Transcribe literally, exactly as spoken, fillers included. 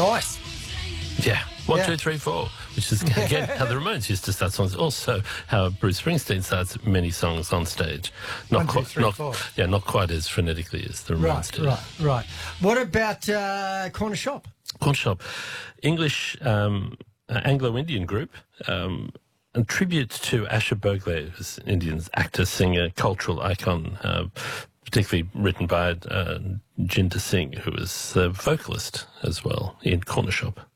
Nice. Yeah. One, Yeah. two, three, four, which is, again, how the Ramones used to start songs. Also, how Bruce Springsteen starts many songs on stage. Not One, two, quite, three, not, four. Yeah, not quite as frenetically as the Ramones Right, do. right, right. What about uh, Corner Shop? Corn Shop, English um, uh, Anglo-Indian group, um, a tribute to Asher Bogle, who's an Indian actor, singer, cultural icon, uh, particularly written by uh, Jinder Singh, who was a vocalist as well in Corner Shop.